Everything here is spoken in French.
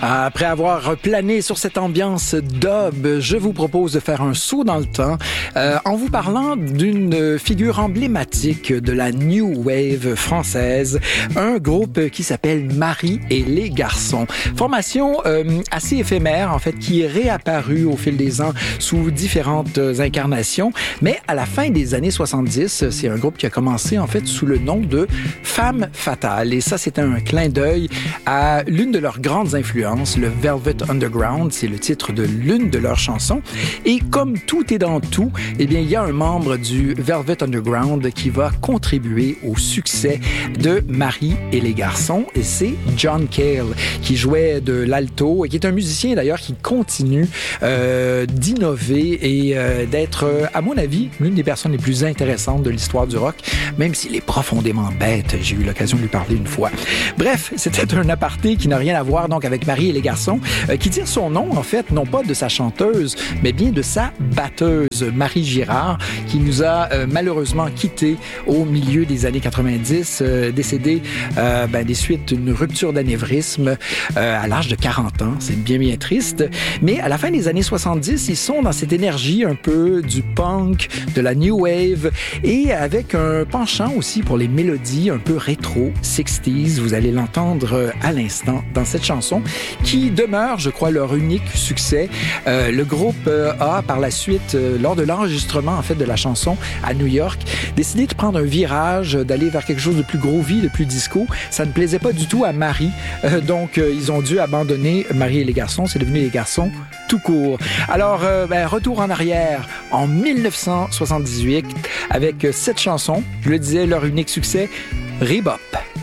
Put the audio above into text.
Après avoir plané sur cette ambiance dub, je vous propose de faire un saut dans le temps en vous parlant d'une figure emblématique de la New Wave française, un groupe qui s'appelle Marie et les garçons. Formation assez éphémère, en fait, qui est réapparue au fil des ans sous différentes incarnations, mais à la fin des années 70, c'est un groupe qui a commencé, en fait, sous le nom de Femme Fatale. Et ça, c'était un clin d'œil à l'une de leurs grandes influences, le Velvet Underground. C'est le titre de l'une de leurs chansons. Et comme tout est dans tout, eh bien, il y a un membre du Velvet Underground qui va contribuer au succès de Marie et les garçons. Et c'est John Cale, qui jouait de l'alto et qui est un musicien, d'ailleurs, qui continue d'innover et d'être, à mon avis, l'une des personnes les plus intéressantes de l'histoire du rock, même s'il est profondément bête. J'ai eu l'occasion de lui parler une fois. Bref, c'était un aparté qui n'a rien à voir donc avec Marie et les garçons, qui tire son nom, en fait, non pas de sa chanteuse, mais bien de sa batteuse, Marie Girard, qui nous a malheureusement quittés au milieu des années 90, décédée des suites d'une rupture d'anévrisme à l'âge de 40 ans. C'est bien, bien triste. Mais à la fin des années 70, ils sont dans cette énergie un peu du punk, de la new wave, et avec un penchant aussi pour les mélodies un peu rétro, 60s. Vous allez l'entendre à l'instant dans cette chanson, qui demeure, je crois, leur unique succès. Le groupe a, par la suite, lors de l'enregistrement, en fait, de la chanson à New York, décidé de prendre un virage, d'aller vers quelque chose de plus groovy, de plus disco. Ça ne plaisait pas du tout à Marie. Donc, ils ont dû abandonner Marie et les garçons. C'est devenu les garçons tout court. Alors, retour en arrière en 1978 avec cette chanson. Je le disais, leur unique succès, Rebop.